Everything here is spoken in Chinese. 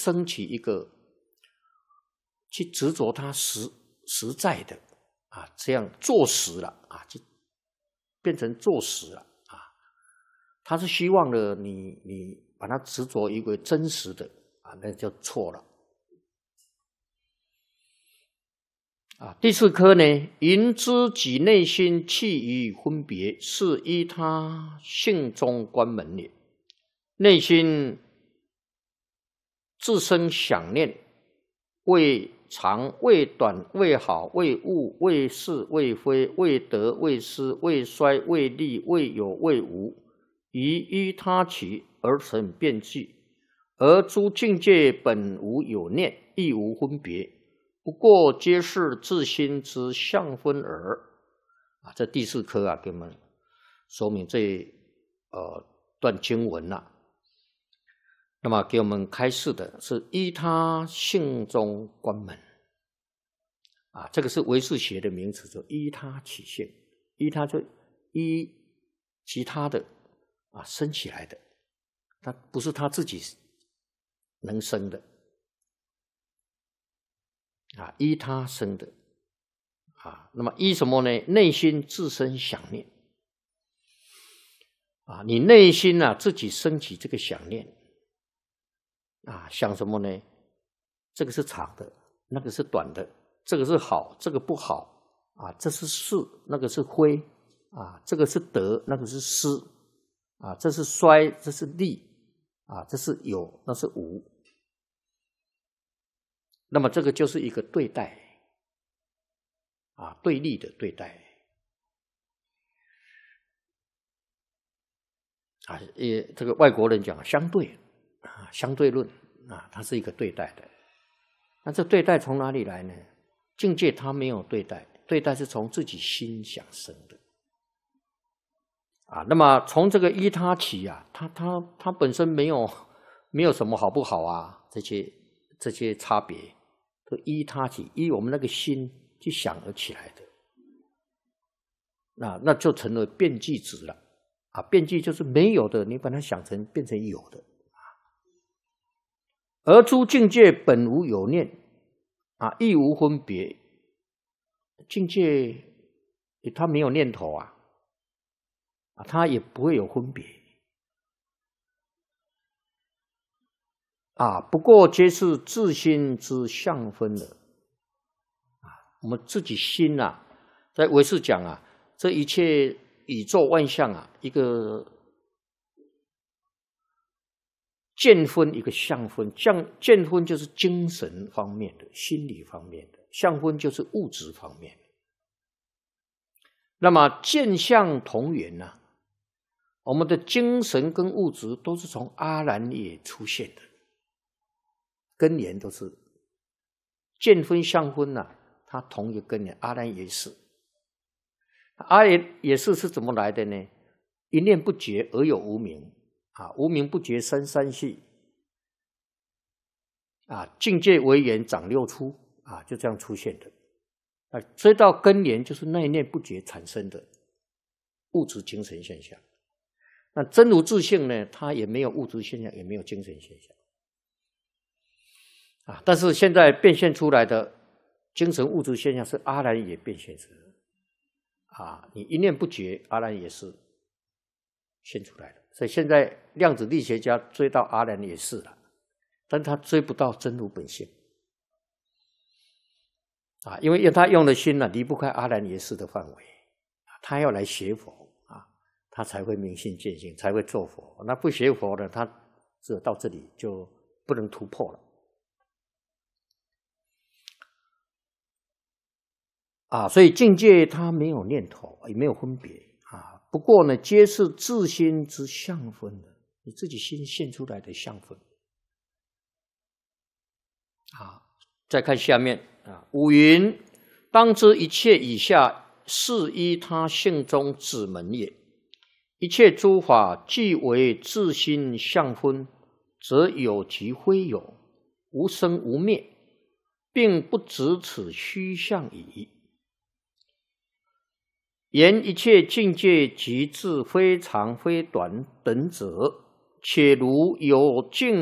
升起一个去执着它实在的这样坐实了就变成坐实了他是希望呢你把它执着一个真实的那就错了第四科呢，云知己内心弃于分别，是依他性中观门也。内心自生想念，为长为短，为好为恶，为是为非，为得为失，为衰为利，为有为无，于依他起而成变具，而诸境界本无有念，亦无分别。不过皆是自心之相分耳这第四科给我们说明这段经文那么给我们开示的是依他性中观门这个是唯识学的名词，就依他起性，依他就依其他的生起来的，它不是他自己能生的依他生的那么依什么呢？内心自身想念你内心自己升起这个想念想什么呢？这个是长的，那个是短的，这个是好，这个不好这是是，那个是非这个是得，那个是失这是衰，这是利这是有，那是无。那么这个就是一个对待对立的对待这个外国人讲相对相对论它是一个对待的。那这对待从哪里来呢？境界它没有对待，对待是从自己心想生的那么从这个依他起它本身没有什么好不好这些差别，都依他起，依我们那个心去想而起来的那就成了变具质了变具就是没有的，你把它想成变成有的而诸境界本无有念亦无分别。境界它没有念头它也不会有分别不过皆是自心之相分了我们自己心在唯识讲这一切宇宙万象一个见分，一个相分。见分就是精神方面的、心理方面的，相分就是物质方面的。那么见相同源我们的精神跟物质都是从阿兰耶出现的，根源都是见分相分它同一个根源，阿兰耶识。阿兰耶识是怎么来的呢？一念不觉而有无明无明不觉生三系境界为缘长六出就这样出现的追到根源就是那一念不觉产生的物质精神现象。那真如自性呢，它也没有物质现象，也没有精神现象但是现在变现出来的精神物质现象是阿兰也变现出来的你一念不觉，阿兰也是现出来的。所以现在量子力学家追到阿兰也是了，但他追不到真如本性因为他用的心离不开阿兰也是的范围他要来学佛他才会明心见性，才会做佛。那不学佛的，他只有到这里就不能突破了所以境界它没有念头，也没有分别不过呢，皆是自心之相分的，你自己心现出来的相分再看下面五云：当知一切以下，是依他性中指门也。一切诸法既为自心相分，则有即非有，无生无灭，并不止此虚相矣。言一切境界即自非长非短等者，且如有境